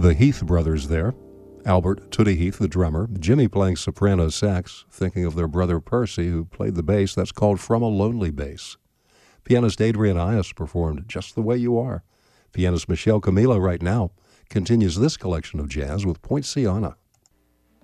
The Heath brothers there. Albert Tootie Heath, the drummer. Jimmy playing soprano sax, thinking of their brother Percy, who played the bass. That's called From a Lonely Bass. Pianist Adrian Ias performed Just the Way You Are. Pianist Michelle Camilo right now continues this collection of jazz with Poinciana.